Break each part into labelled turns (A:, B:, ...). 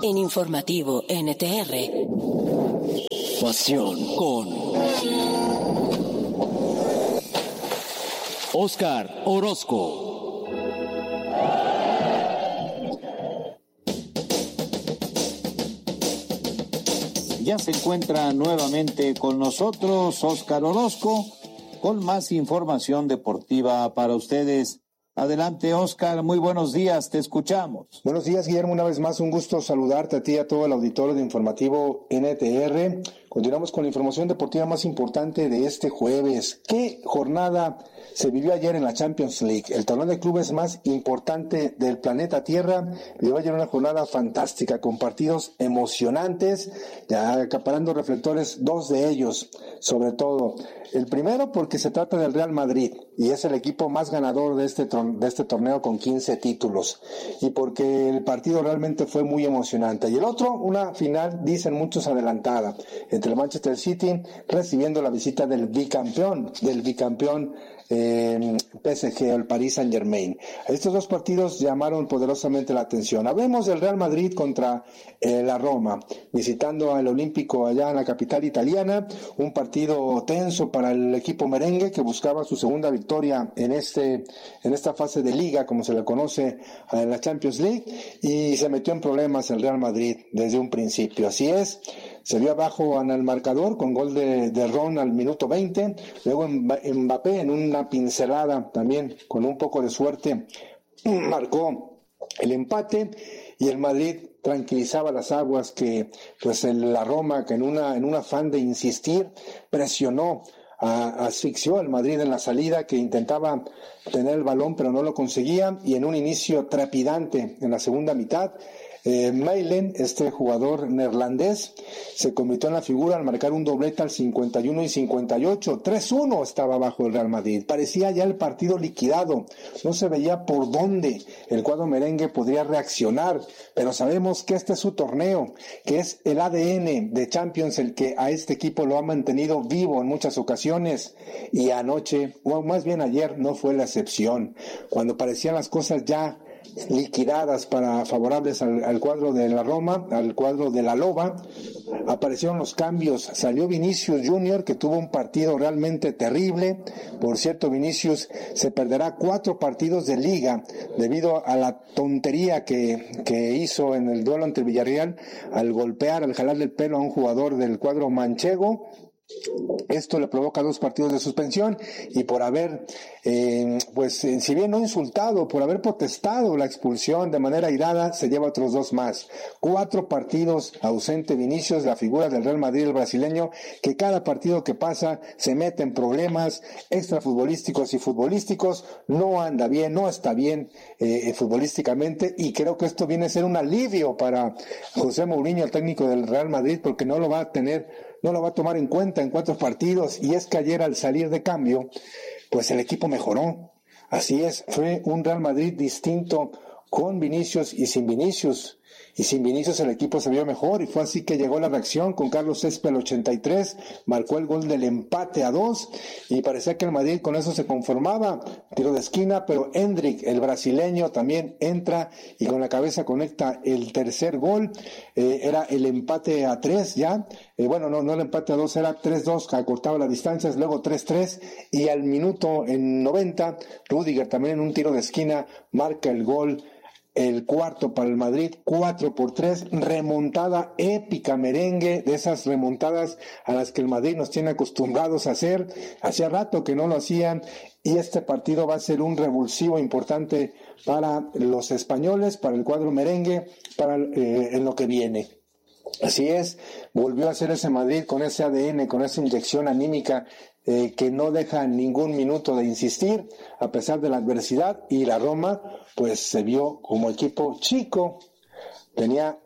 A: En Informativo NTR.
B: Pasión con Óscar Orozco.
C: Ya se encuentra nuevamente con nosotros Óscar Orozco con más información deportiva para ustedes. Adelante, Óscar, muy buenos días, te escuchamos.
D: Buenos días, Guillermo, una vez más un gusto saludarte a ti y a todo el auditorio de Informativo NTR. Continuamos con la información deportiva más importante de este jueves. ¿Qué jornada se vivió ayer en la Champions League? El torneo de clubes más importante del planeta Tierra. Vivió ayer una jornada fantástica con partidos emocionantes, ya acaparando reflectores, dos de ellos, sobre todo. El primero porque se trata del Real Madrid y es el equipo más ganador de este torneo con 15 títulos y porque el partido realmente fue muy emocionante. Y el otro, una final, dicen muchos, adelantada, entre el Manchester City recibiendo la visita del bicampeón PSG, el Paris Saint-Germain. Estos dos partidos llamaron poderosamente la atención. Hablemos del Real Madrid contra la Roma, visitando al Olímpico allá en la capital italiana, un partido tenso para el equipo merengue que buscaba su segunda victoria en esta fase de liga, como se le conoce en la Champions League, y se metió en problemas el Real Madrid desde un principio. Así es, se vio abajo en el marcador con gol de Ron al minuto 20, luego Mbappé en una pincelada también con un poco de suerte marcó el empate y el Madrid tranquilizaba las aguas que pues la Roma, que en un afán de insistir presionó, asfixió al Madrid en la salida, que intentaba tener el balón pero no lo conseguía, y en un inicio trepidante en la segunda mitad Malen, este jugador neerlandés, se convirtió en la figura al marcar un doblete al 51 y 58. 3-1 estaba bajo el Real Madrid. Parecía ya el partido liquidado. No se veía por dónde el cuadro merengue podría reaccionar, pero sabemos que este es su torneo, que es el ADN de Champions el que a este equipo lo ha mantenido vivo en muchas ocasiones, y anoche, o más bien ayer, no fue la excepción. Cuando parecían las cosas ya liquidadas para favorables al cuadro de la Roma, al cuadro de la Loba, aparecieron los cambios. Salió Vinicius Junior, que tuvo un partido realmente terrible. Por cierto, Vinicius se perderá 4 partidos de liga debido a la tontería que hizo en el duelo ante el Villarreal al golpear, al jalarle el pelo a un jugador del cuadro manchego. Esto le provoca 2 partidos de suspensión, y por haber, si bien no insultado, por haber protestado la expulsión de manera airada, se lleva otros 2 más. 4 partidos ausente Vinicius, la figura del Real Madrid, el brasileño, que cada partido que pasa se mete en problemas extrafutbolísticos y futbolísticos, no anda bien, no está bien futbolísticamente, y creo que esto viene a ser un alivio para José Mourinho, el técnico del Real Madrid, porque no lo va a tomar en cuenta en 4 partidos, y es que ayer al salir de cambio, pues el equipo mejoró. Así es, fue un Real Madrid distinto con Vinicius y sin Vinicius. Y sin Vinicius el equipo se vio mejor, y fue así que llegó la reacción con Carlos Céspedes al 83, marcó el gol del empate a 2, y parecía que el Madrid con eso se conformaba, tiro de esquina, pero Endrick, el brasileño, también entra y con la cabeza conecta el tercer gol. Era el empate a 3 ya, no el empate a 2, era 3-2, que acortaba las distancias, luego 3-3, y al minuto en 90, Rüdiger también en un tiro de esquina marca el gol, el cuarto para el Madrid, 4-3, remontada épica merengue, de esas remontadas a las que el Madrid nos tiene acostumbrados a hacer. Hacía rato que no lo hacían, y este partido va a ser un revulsivo importante para los españoles, para el cuadro merengue, en lo que viene. Así es, volvió a ser ese Madrid con ese ADN, con esa inyección anímica que no deja ningún minuto de insistir a pesar de la adversidad, y la Roma pues se vio como equipo chico, tenía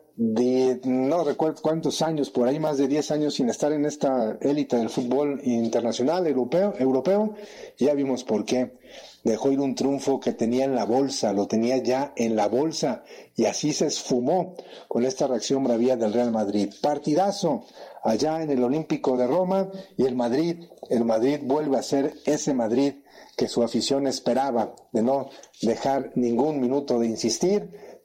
D: no recuerdo cuántos años, por ahí más de 10 años sin estar en esta élite del fútbol internacional europeo. Ya vimos por qué. Dejó ir un triunfo que tenía en la bolsa, lo tenía ya en la bolsa, y así se esfumó con esta reacción bravía del Real Madrid. Partidazo allá en el Olímpico de Roma, y el Madrid vuelve a ser ese Madrid que su afición esperaba, de no dejar ningún minuto de insistir,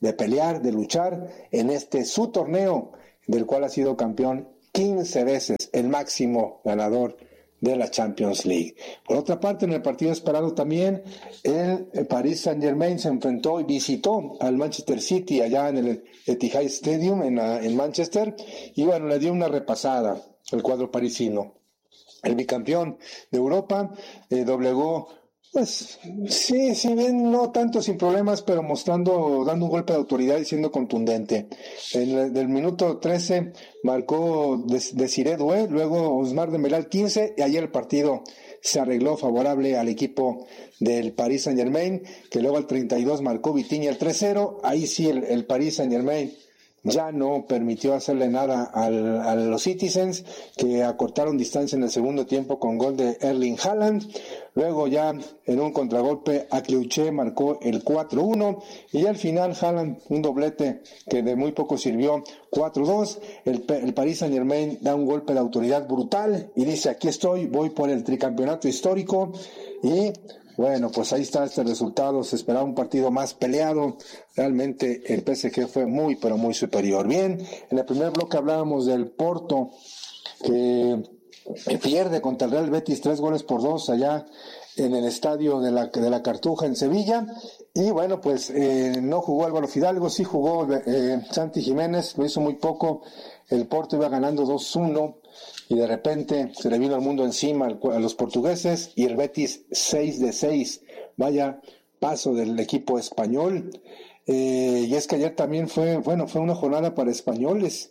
D: de pelear, de luchar en su torneo, del cual ha sido campeón 15 veces, el máximo ganador de la Champions League. Por otra parte, en el partido esperado también, el Paris Saint-Germain se enfrentó y visitó al Manchester City allá en el Etihad Stadium en Manchester, y bueno, le dio una repasada el cuadro parisino. El bicampeón de Europa doblegó, pues sí, bien, no tanto sin problemas, pero dando un golpe de autoridad y siendo contundente. Del minuto 13 marcó Desiré Doué, luego Ousmane Dembélé al 15, y ayer el partido se arregló favorable al equipo del Paris Saint-Germain, que luego al 32 marcó Vitinha el 3-0, ahí sí el Paris Saint-Germain ya no permitió hacerle nada a los Citizens, que acortaron distancia en el segundo tiempo con gol de Erling Haaland. Luego ya en un contragolpe Akliouche marcó el 4-1 y al final Haaland un doblete que de muy poco sirvió, 4-2. El Paris Saint-Germain da un golpe de autoridad brutal y dice: aquí estoy, voy por el tricampeonato histórico. Y bueno, pues ahí está este resultado. Se esperaba un partido más peleado. Realmente el PSG fue muy, pero muy superior. Bien, en el primer bloque hablábamos del Porto, que pierde contra el Real Betis 3-2 allá en el estadio de la Cartuja en Sevilla. Y bueno, pues no jugó Álvaro Fidalgo, sí jugó Santi Jiménez, lo hizo muy poco. El Porto iba ganando 2-1 y de repente se le vino el mundo encima a los portugueses, y el Betis 6-6. Vaya paso del equipo español. Y es que ayer también fue una jornada para españoles.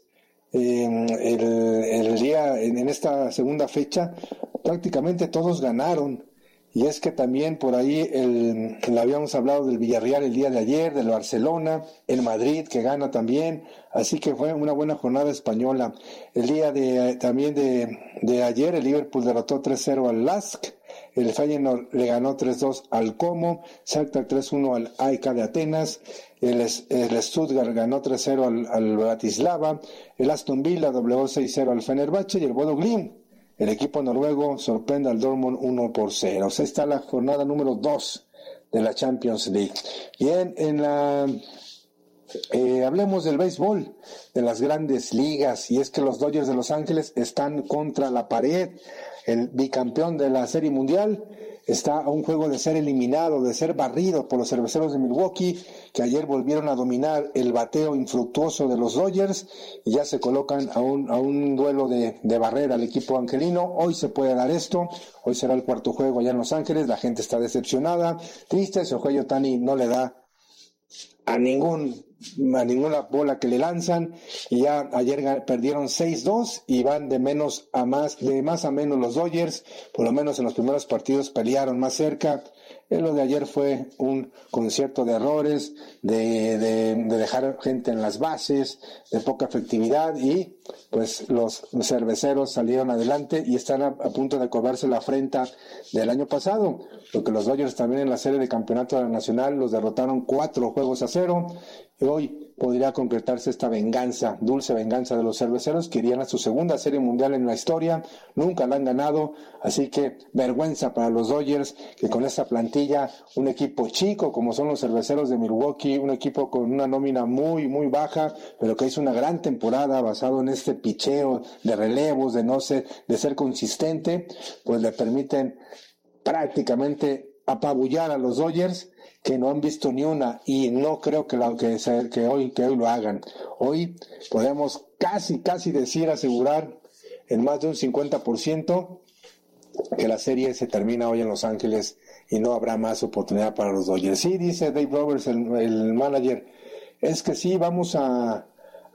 D: El día, en esta segunda fecha, prácticamente todos ganaron. Y es que también por ahí habíamos hablado del Villarreal el día de ayer, del Barcelona, el Madrid que gana también, así que fue una buena jornada española. El día también de ayer, el Liverpool derrotó 3-0 al Lask, el Feyenoord le ganó 3-2 al Como, Shakhtar 3-1 al AEK de Atenas, el Stuttgart ganó 3-0 al Bratislava, el Aston Villa doblegó 6-0 al Fenerbahce, y el Bodo Glimt, el equipo noruego, sorprende al Dortmund 1-0. O sea, está la jornada número 2 de la Champions League. Bien, hablemos del béisbol, de las grandes ligas, y es que los Dodgers de Los Ángeles están contra la pared. El bicampeón de la Serie Mundial está a un juego de ser eliminado, de ser barrido por los Cerveceros de Milwaukee, que ayer volvieron a dominar el bateo infructuoso de los Dodgers y ya se colocan a un duelo de barrera al equipo angelino. Hoy se puede dar esto, hoy será el cuarto juego allá en Los Ángeles, la gente está decepcionada, triste. Shohei Ohtani no le da a ninguna bola que le lanzan, y ya ayer perdieron 6-2 y van de más a menos los Dodgers. Por lo menos en los primeros partidos pelearon más cerca. Lo de ayer fue un concierto de errores, de dejar gente en las bases, de poca efectividad, y pues los cerveceros salieron adelante y están a punto de cobrarse la afrenta del año pasado, porque los Dodgers también en la serie de campeonato nacional los derrotaron 4-0, y hoy podría concretarse esta venganza, dulce venganza de los cerveceros, que irían a su segunda serie mundial en la historia. Nunca la han ganado, así que vergüenza para los Dodgers, que con esta plantilla, un equipo chico como son los Cerveceros de Milwaukee, un equipo con una nómina muy muy baja, pero que hizo una gran temporada basado en este picheo de relevos, de ser consistente, pues le permiten prácticamente apabullar a los Dodgers, que no han visto ni una, y no creo que hoy lo hagan. Hoy podemos casi asegurar en más de un 50% que la serie se termina hoy en Los Ángeles y no habrá más oportunidad para los Dodgers. Sí, dice Dave Roberts, el manager, es que sí, vamos a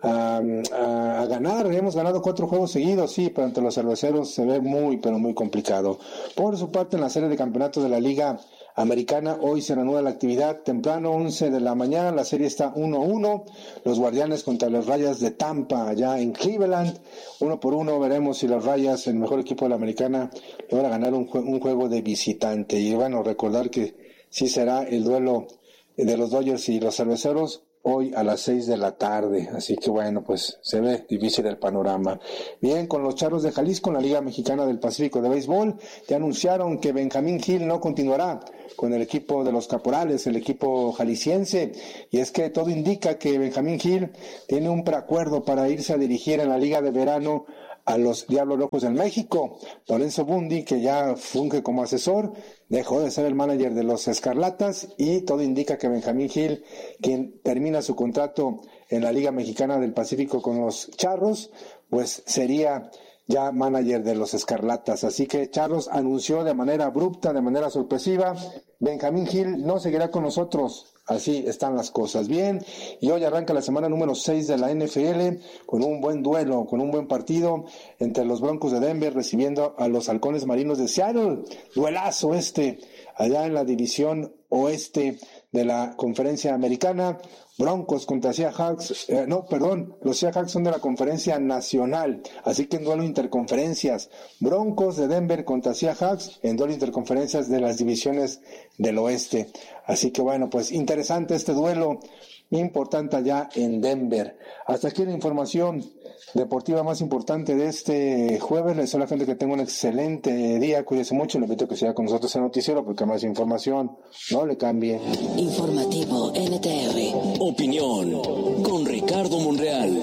D: ganar. Hemos ganado 4 juegos seguidos, sí, pero ante los cerveceros se ve muy, pero muy complicado. Por su parte, en la serie de campeonato de la Liga Americana, hoy se reanuda la actividad temprano, 11 de la mañana, la serie está 1-1, los Guardianes contra los Rayas de Tampa, allá en Cleveland, 1-1, veremos si los Rayas, el mejor equipo de la Americana, logra ganar un juego de visitante. Y bueno, recordar que sí será el duelo de los Dodgers y los Cerveceros hoy a las 6 de la tarde, así que bueno, pues se ve difícil el panorama. Bien, con los Charros de Jalisco en la Liga Mexicana del Pacífico de Béisbol, ya anunciaron que Benjamín Gil no continuará con el equipo de los Caporales, el equipo jalisciense, y es que todo indica que Benjamín Gil tiene un preacuerdo para irse a dirigir en la Liga de Verano a los Diablos Rojos del México. Lorenzo Bundy, que ya funge como asesor, dejó de ser el manager de los Escarlatas, y todo indica que Benjamín Gil, quien termina su contrato en la Liga Mexicana del Pacífico con los Charros, pues sería ya manager de los Escarlatas. Así que Charros anunció de manera abrupta, de manera sorpresiva, Benjamín Gil no seguirá con nosotros. Así están las cosas. Bien, y hoy arranca la semana número 6 de la NFL con un buen duelo, con un buen partido entre los Broncos de Denver recibiendo a los Halcones Marinos de Seattle. Duelazo allá en la división oeste de la Conferencia Americana. Broncos contra Seahawks, los Seahawks son de la Conferencia Nacional, así que en duelo interconferencias. Broncos de Denver contra Seahawks en duelo interconferencias de las divisiones del oeste. Así que bueno, pues interesante este duelo, importante allá en Denver. Hasta aquí la información deportiva más importante de este jueves. Les deseo a la gente que tenga un excelente día, cuídese mucho, le invito a que siga con nosotros en Noticiero porque más información no le cambie.
A: Informativo NTR.
B: Opinión con Ricardo Monreal.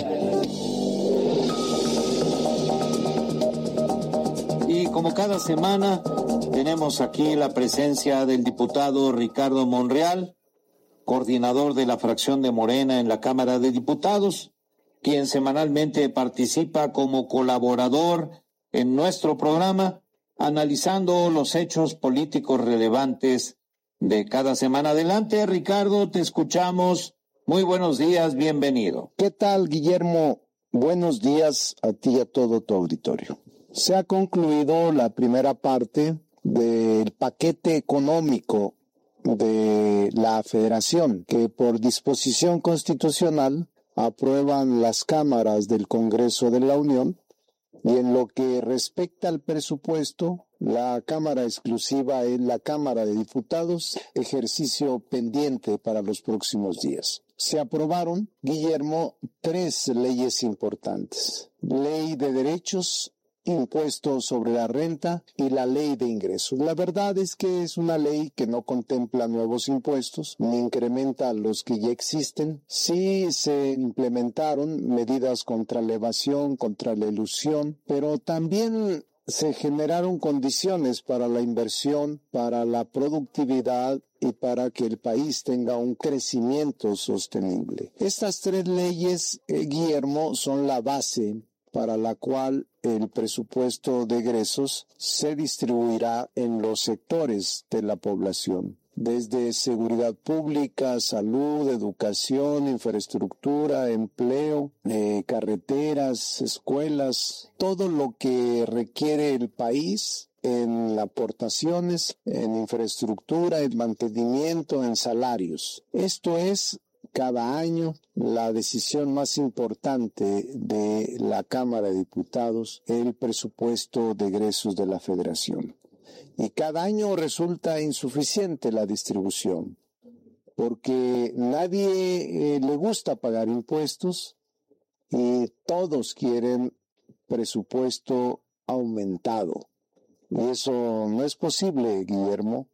C: Y como cada semana tenemos aquí la presencia del diputado Ricardo Monreal, coordinador de la fracción de Morena en la Cámara de Diputados, quien semanalmente participa como colaborador en nuestro programa, analizando los hechos políticos relevantes de cada semana. Adelante, Ricardo, te escuchamos. Muy buenos días, bienvenido.
E: ¿Qué tal, Guillermo? Buenos días a ti y a todo tu auditorio. Se ha concluido la primera parte del paquete económico de la Federación, que por disposición constitucional aprueban las cámaras del Congreso de la Unión, y en lo que respecta al presupuesto, la Cámara exclusiva es la Cámara de Diputados, ejercicio pendiente para los próximos días. Se aprobaron, Guillermo, 3 leyes importantes: Ley de Derechos, Impuesto sobre la Renta y la Ley de Ingresos. La verdad es que es una ley que no contempla nuevos impuestos ni incrementa los que ya existen. Sí se implementaron medidas contra la evasión, contra la elusión, pero también se generaron condiciones para la inversión, para la productividad y para que el país tenga un crecimiento sostenible. Estas 3 leyes, Guillermo, son la base para la cual el presupuesto de egresos se distribuirá en los sectores de la población, desde seguridad pública, salud, educación, infraestructura, empleo, carreteras, escuelas, todo lo que requiere el país en aportaciones, en infraestructura, en mantenimiento, en salarios. Esto es cada año la decisión más importante de la Cámara de Diputados, el presupuesto de egresos de la Federación. Y cada año resulta insuficiente la distribución, porque nadie le gusta pagar impuestos y todos quieren presupuesto aumentado. Y eso no es posible, Guillermo,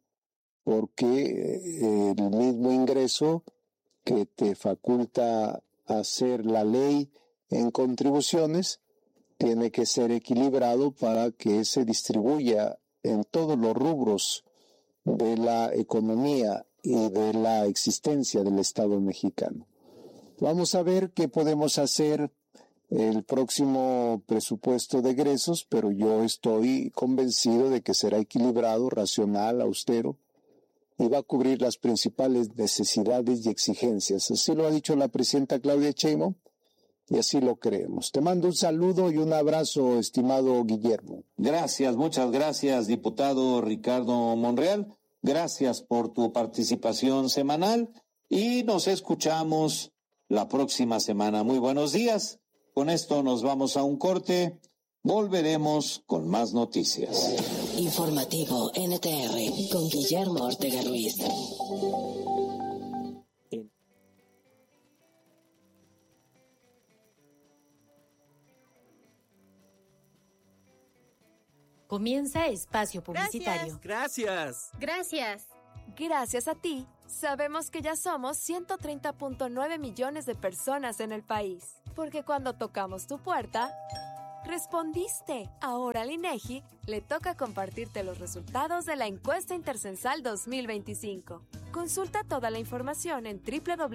E: porque el mismo ingreso que te faculta hacer la ley en contribuciones tiene que ser equilibrado para que se distribuya en todos los rubros de la economía y de la existencia del Estado mexicano. Vamos a ver qué podemos hacer el próximo presupuesto de egresos, pero yo estoy convencido de que será equilibrado, racional, austero, y va a cubrir las principales necesidades y exigencias. Así lo ha dicho la presidenta Claudia Sheinbaum y así lo creemos. Te mando un saludo y un abrazo, estimado Guillermo.
C: Gracias, muchas gracias, diputado Ricardo Monreal. Gracias por tu participación semanal y nos escuchamos la próxima semana. Muy buenos días. Con esto nos vamos a un corte. Volveremos con más noticias.
A: Informativo NTR con Guillermo Ortega Ruiz.
F: Comienza espacio publicitario.
G: Gracias.
H: Gracias a ti, sabemos que ya somos 130.9 millones de personas en el país. Porque cuando tocamos tu puerta, respondiste. Ahora al INEGI le toca compartirte los resultados de la encuesta Intercensal 2025. Consulta toda la información en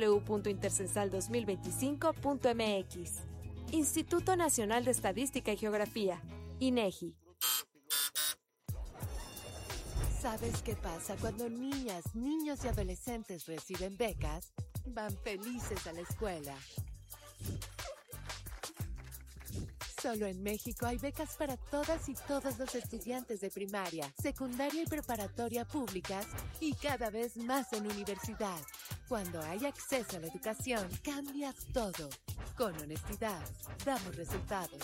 H: www.intercensal2025.mx. Instituto Nacional de Estadística y Geografía, INEGI.
I: ¿Sabes qué pasa cuando niñas, niños y adolescentes reciben becas? Van felices a la escuela. Solo en México hay becas para todas y todos los estudiantes de primaria, secundaria y preparatoria públicas y cada vez más en universidad. Cuando hay acceso a la educación, cambias todo. Con honestidad, damos resultados.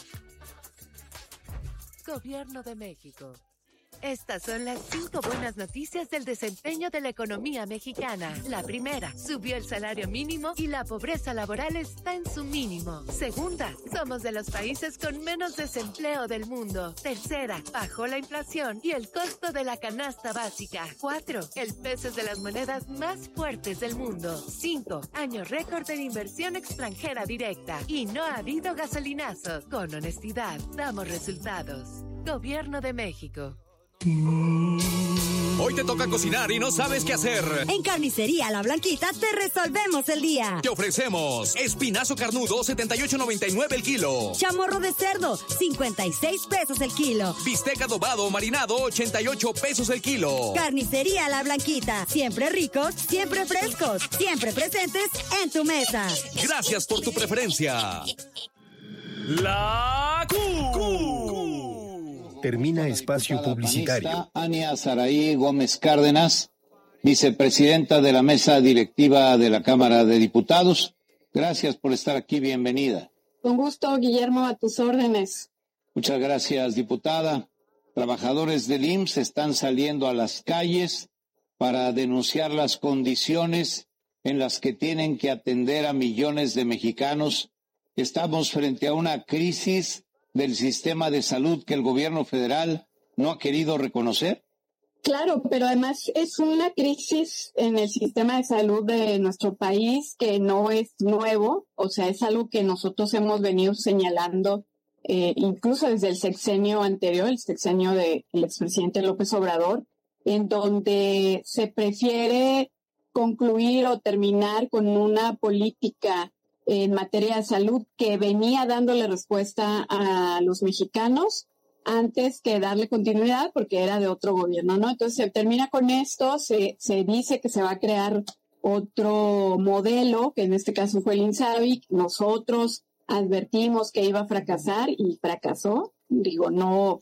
I: Gobierno de México. Estas son las 5 buenas noticias del desempeño de la economía mexicana. La primera, subió el salario mínimo y la pobreza laboral está en su mínimo. Segunda, somos de los países con menos desempleo del mundo. Tercera, bajó la inflación y el costo de la canasta básica. 4, el peso es de las monedas más fuertes del mundo. 5, año récord en inversión extranjera directa. Y no ha habido gasolinazos. Con honestidad, damos resultados. Gobierno de México.
J: Hoy te toca cocinar y no sabes qué hacer.
K: En Carnicería La Blanquita te resolvemos el día.
J: Te ofrecemos espinazo carnudo, 78.99 el kilo.
K: Chamorro de cerdo, 56 pesos el kilo.
J: Bistec adobado marinado, 88 pesos el kilo.
K: Carnicería La Blanquita, siempre ricos, siempre frescos, siempre presentes en tu mesa.
J: Gracias por tu preferencia. La Q.
L: Termina espacio publicitario.
C: Ania Saraí Gómez Cárdenas, vicepresidenta de la mesa directiva de la Cámara de Diputados. Gracias por estar aquí, bienvenida.
M: Con gusto, Guillermo, a tus órdenes.
C: Muchas gracias, diputada. Trabajadores del IMSS están saliendo a las calles para denunciar las condiciones en las que tienen que atender a millones de mexicanos. Estamos frente a una crisis del sistema de salud que el gobierno federal no ha querido reconocer.
M: Claro, pero además es una crisis en el sistema de salud de nuestro país que no es nuevo, o sea, es algo que nosotros hemos venido señalando incluso desde el sexenio anterior, el sexenio del expresidente López Obrador, en donde se prefiere concluir o terminar con una política en materia de salud que venía dándole respuesta a los mexicanos antes que darle continuidad porque era de otro gobierno, ¿no? Entonces se termina con esto, se dice que se va a crear otro modelo, que en este caso fue el INSABI. Nosotros advertimos que iba a fracasar y fracasó. Digo, no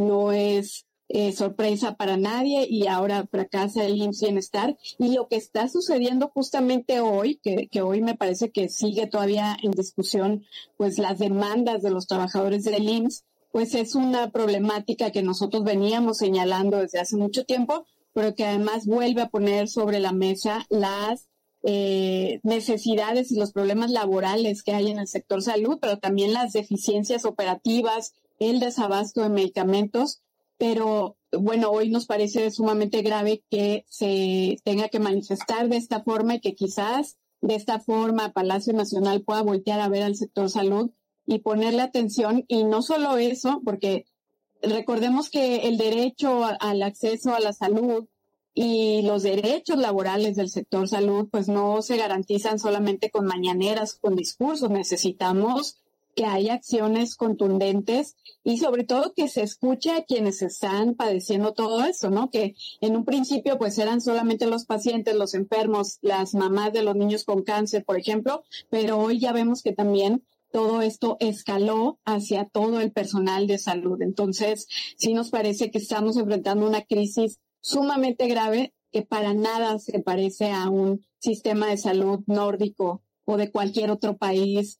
M: es sorpresa para nadie y ahora fracasa el IMSS Bienestar. Y lo que está sucediendo justamente hoy, que hoy me parece que sigue todavía en discusión, pues las demandas de los trabajadores del IMSS, pues es una problemática que nosotros veníamos señalando desde hace mucho tiempo, pero que además vuelve a poner sobre la mesa las necesidades y los problemas laborales que hay en el sector salud, pero también las deficiencias operativas, el desabasto de medicamentos. Pero bueno, hoy nos parece sumamente grave que se tenga que manifestar de esta forma y que quizás de esta forma Palacio Nacional pueda voltear a ver al sector salud y ponerle atención. Y no solo eso, porque recordemos que el derecho al acceso a la salud y los derechos laborales del sector salud pues no se garantizan solamente con mañaneras, con discursos. Necesitamos que haya acciones contundentes y sobre todo que se escuche a quienes están padeciendo todo esto, ¿no? Que en un principio pues eran solamente los pacientes, los enfermos, las mamás de los niños con cáncer, por ejemplo, pero hoy ya vemos que también todo esto escaló hacia todo el personal de salud. Entonces, sí nos parece que estamos enfrentando una crisis sumamente grave que para nada se parece a un sistema de salud nórdico o de cualquier otro país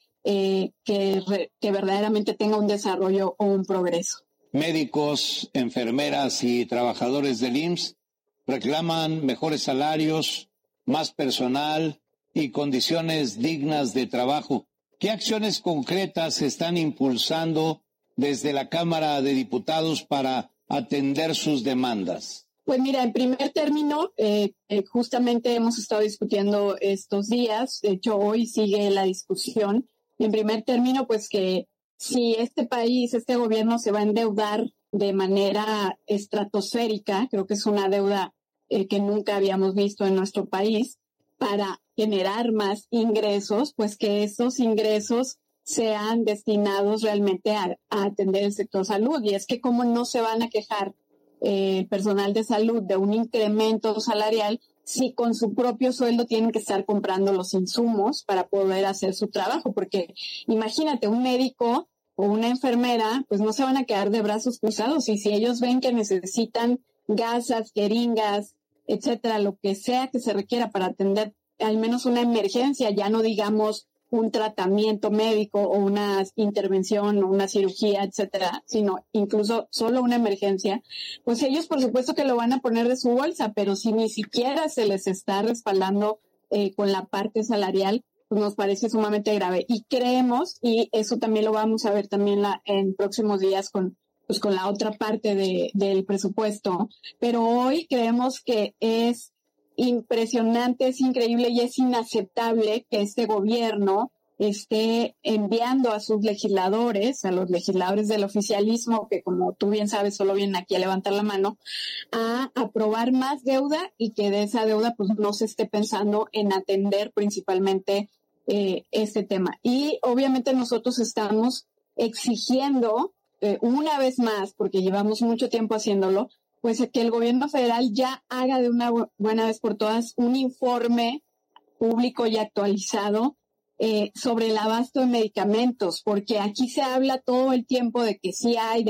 M: que verdaderamente tenga un desarrollo o un progreso.
C: Médicos, enfermeras y trabajadores del IMSS reclaman mejores salarios, más personal y condiciones dignas de trabajo. ¿Qué acciones concretas se están impulsando desde la Cámara de Diputados para atender sus demandas?
M: Pues mira, en primer término, justamente hemos estado discutiendo estos días, de hecho hoy sigue la discusión. En primer término, pues que si este país, este gobierno se va a endeudar de manera estratosférica, creo que es una deuda que nunca habíamos visto en nuestro país, para generar más ingresos, pues que esos ingresos sean destinados realmente a atender el sector salud. Y es que cómo no se van a quejar el personal de salud de un incremento salarial si con su propio sueldo tienen que estar comprando los insumos para poder hacer su trabajo, porque imagínate, un médico o una enfermera, pues no se van a quedar de brazos cruzados, y si ellos ven que necesitan gasas, jeringas, etcétera, lo que sea que se requiera para atender al menos una emergencia, ya no digamos un tratamiento médico o una intervención o una cirugía, etcétera, sino incluso solo una emergencia, pues ellos por supuesto que lo van a poner de su bolsa, pero si ni siquiera se les está respaldando con la parte salarial, pues nos parece sumamente grave. Y creemos, y eso también lo vamos a ver también en próximos días con la otra parte del presupuesto, pero hoy creemos que es impresionante, es increíble y es inaceptable que este gobierno esté enviando a sus legisladores, a los legisladores del oficialismo, que como tú bien sabes solo vienen aquí a levantar la mano, a aprobar más deuda, y que de esa deuda pues no se esté pensando en atender principalmente este tema. Y obviamente nosotros estamos exigiendo una vez más, porque llevamos mucho tiempo haciéndolo, pues que el gobierno federal ya haga de una buena vez por todas un informe público y actualizado sobre el abasto de medicamentos, porque aquí se habla todo el tiempo de que sí hay,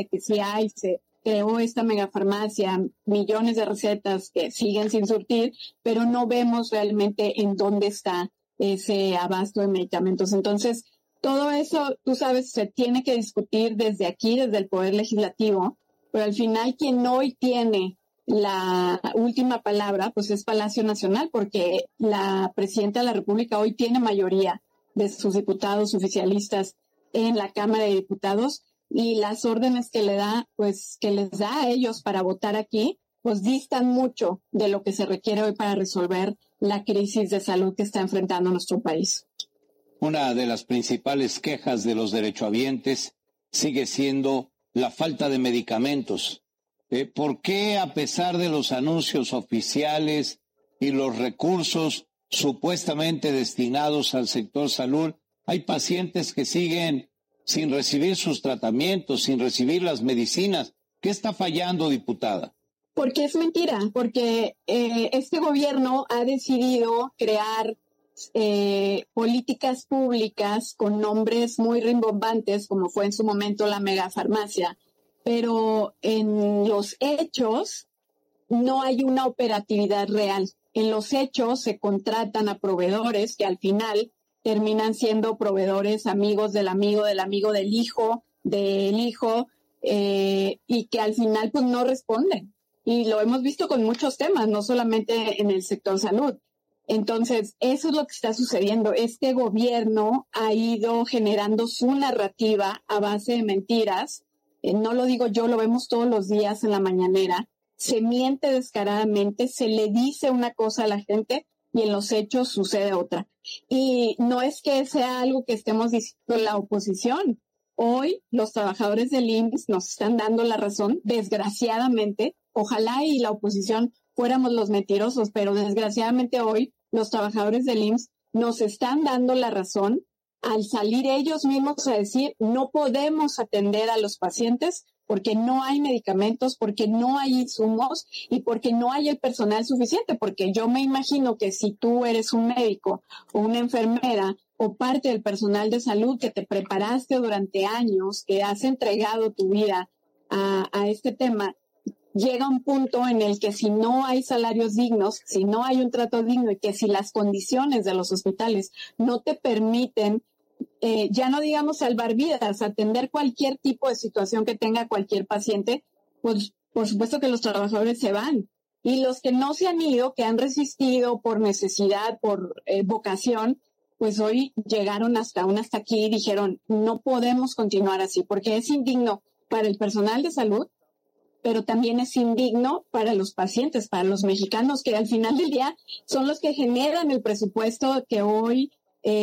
M: se creó esta megafarmacia, millones de recetas que siguen sin surtir, pero no vemos realmente en dónde está ese abasto de medicamentos. Entonces, todo eso, tú sabes, se tiene que discutir desde aquí, desde el Poder Legislativo, pero al final quien hoy tiene la última palabra, pues es Palacio Nacional, porque la presidenta de la República hoy tiene mayoría de sus diputados oficialistas en la Cámara de Diputados, y las órdenes que le da, pues que les da a ellos para votar aquí, pues distan mucho de lo que se requiere hoy para resolver la crisis de salud que está enfrentando nuestro país.
C: Una de las principales quejas de los derechohabientes sigue siendo la falta de medicamentos. ¿Por qué, a pesar de los anuncios oficiales y los recursos supuestamente destinados al sector salud, hay pacientes que siguen sin recibir sus tratamientos, sin recibir las medicinas? ¿Qué está fallando, diputada?
M: Porque es mentira, porque este gobierno ha decidido crear políticas públicas con nombres muy rimbombantes, como fue en su momento la megafarmacia, pero en los hechos no hay una operatividad real. En los hechos se contratan a proveedores que al final terminan siendo proveedores amigos del amigo del amigo del hijo, y que al final pues no responden. Y lo hemos visto con muchos temas, no solamente en el sector salud. Entonces, eso es lo que está sucediendo. Este gobierno ha ido generando su narrativa a base de mentiras. No lo digo yo, lo vemos todos los días en la mañanera. Se miente descaradamente, se le dice una cosa a la gente y en los hechos sucede otra. Y no es que sea algo que estemos diciendo la oposición. Hoy los trabajadores del IMSS nos están dando la razón, desgraciadamente. Ojalá y la oposición fuéramos los mentirosos, pero desgraciadamente hoy los trabajadores del IMSS nos están dando la razón al salir ellos mismos a decir no podemos atender a los pacientes porque no hay medicamentos, porque no hay insumos y porque no hay el personal suficiente, porque yo me imagino que si tú eres un médico o una enfermera o parte del personal de salud que te preparaste durante años, que has entregado tu vida a este tema, llega un punto en el que si no hay salarios dignos, si no hay un trato digno y que si las condiciones de los hospitales no te permiten, ya no digamos salvar vidas, atender cualquier tipo de situación que tenga cualquier paciente, pues por supuesto que los trabajadores se van. Y los que no se han ido, que han resistido por necesidad, por vocación, pues hoy llegaron hasta aquí y dijeron no podemos continuar así, porque es indigno para el personal de salud, pero también es indigno para los pacientes, para los mexicanos, que al final del día son los que generan el presupuesto que hoy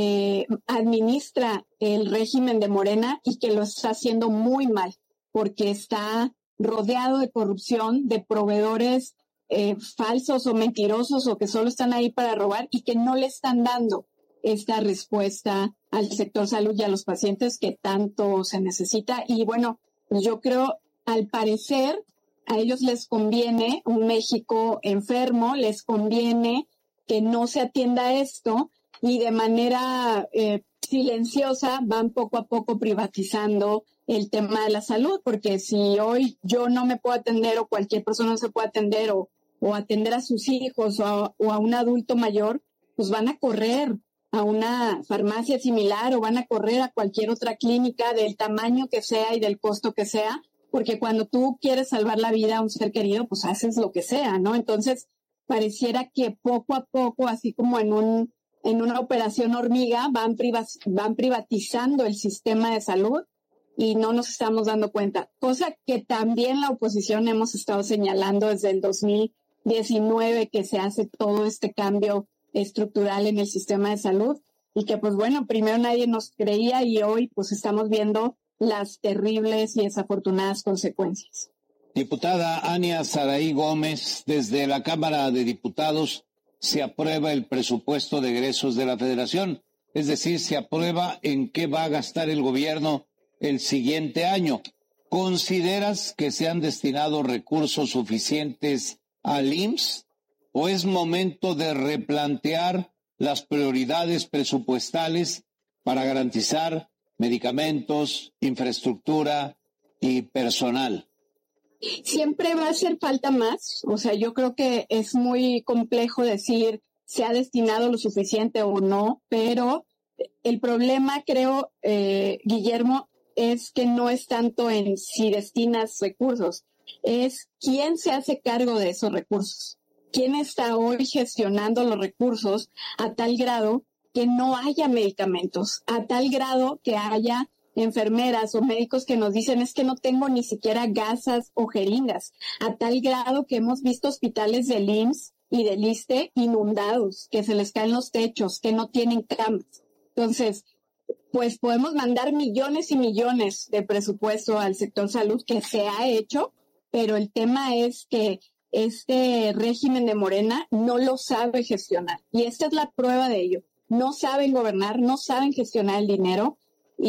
M: administra el régimen de Morena y que lo está haciendo muy mal, porque está rodeado de corrupción, de proveedores falsos o mentirosos o que solo están ahí para robar y que no le están dando esta respuesta al sector salud y a los pacientes que tanto se necesita. Y bueno, yo creo, al parecer, a ellos les conviene un México enfermo, les conviene que no se atienda esto y de manera silenciosa van poco a poco privatizando el tema de la salud, porque si hoy yo no me puedo atender o cualquier persona no se puede atender o atender a sus hijos o a un adulto mayor, pues van a correr a una farmacia similar o van a correr a cualquier otra clínica del tamaño que sea y del costo que sea, porque cuando tú quieres salvar la vida a un ser querido, pues haces lo que sea, ¿no? Entonces, pareciera que poco a poco, así como en una operación hormiga, van privatizando el sistema de salud y no nos estamos dando cuenta. Cosa que también la oposición hemos estado señalando desde el 2019 que se hace todo este cambio estructural en el sistema de salud y que pues bueno, primero nadie nos creía y hoy pues estamos viendo las terribles y desafortunadas consecuencias.
C: Diputada Ania Saraí Gómez, desde la Cámara de Diputados se aprueba el presupuesto de egresos de la Federación, es decir, se aprueba en qué va a gastar el gobierno el siguiente año. ¿Consideras que se han destinado recursos suficientes al IMSS o es momento de replantear las prioridades presupuestales para garantizar medicamentos, infraestructura y personal?
M: Siempre va a hacer falta más. O sea, yo creo que es muy complejo decir se ha destinado lo suficiente o no, pero el problema, creo, Guillermo, es que no es tanto en si destinas recursos, es quién se hace cargo de esos recursos. ¿Quién está hoy gestionando los recursos a tal grado que no haya medicamentos, a tal grado que haya enfermeras o médicos que nos dicen es que no tengo ni siquiera gasas o jeringas, a tal grado que hemos visto hospitales del IMSS y del ISSSTE inundados, que se les caen los techos, que no tienen camas? Entonces, pues podemos mandar millones y millones de presupuesto al sector salud, que se ha hecho, pero el tema es que este régimen de Morena no lo sabe gestionar. Y esta es la prueba de ello. No saben gobernar, no saben gestionar el dinero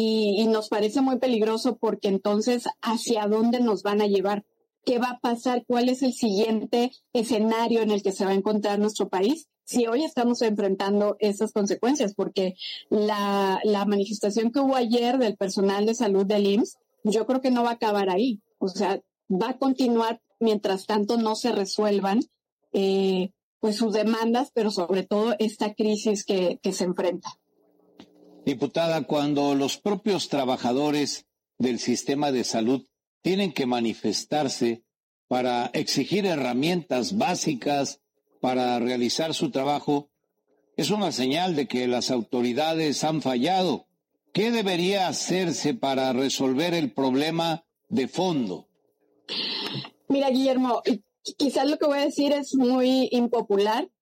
M: y nos parece muy peligroso porque entonces, ¿hacia dónde nos van a llevar? ¿Qué va a pasar? ¿Cuál es el siguiente escenario en el que se va a encontrar nuestro país? Si hoy estamos enfrentando esas consecuencias, porque la manifestación que hubo ayer del personal de salud del IMSS, yo creo que no va a acabar ahí. O sea, va a continuar mientras tanto no se resuelvan pues sus demandas, pero sobre todo esta crisis que se enfrenta.
C: Diputada, cuando los propios trabajadores del sistema de salud tienen que manifestarse para exigir herramientas básicas para realizar su trabajo, es una señal de que las autoridades han fallado. ¿Qué debería hacerse para resolver el problema de fondo?
M: Mira, Guillermo, quizás lo que voy a decir es muy impopular,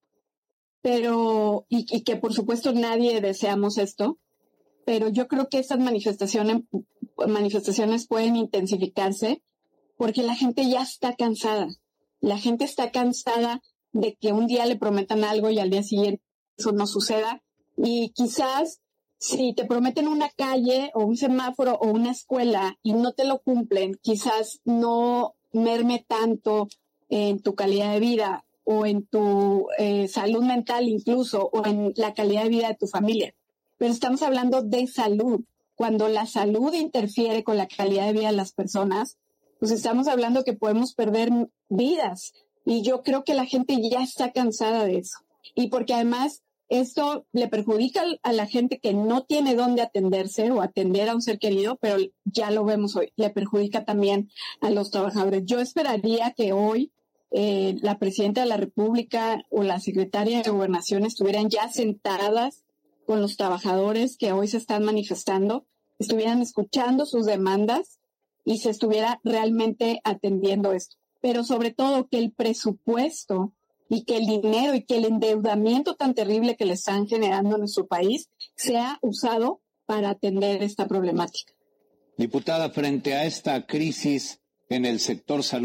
M: pero y que por supuesto nadie deseamos esto, pero yo creo que estas manifestaciones pueden intensificarse porque la gente ya está cansada. La gente está cansada de que un día le prometan algo y al día siguiente eso no suceda. Y quizás si te prometen una calle o un semáforo o una escuela y no te lo cumplen, quizás no merme tanto en tu calidad de vida o en tu salud mental incluso, o en la calidad de vida de tu familia. Pero estamos hablando de salud. Cuando la salud interfiere con la calidad de vida de las personas, pues estamos hablando que podemos perder vidas. Y yo creo que la gente ya está cansada de eso. Y porque además esto le perjudica a la gente que no tiene dónde atenderse o atender a un ser querido, pero ya lo vemos hoy, le perjudica también a los trabajadores. Yo esperaría que hoy la presidenta de la República o la secretaria de Gobernación estuvieran ya sentadas con los trabajadores que hoy se están manifestando, estuvieran escuchando sus demandas y se estuviera realmente atendiendo esto. Pero sobre todo que el presupuesto y que el dinero y que el endeudamiento tan terrible que le están generando en nuestro país sea usado para atender esta problemática.
C: Diputada, frente a esta crisis en el sector salud,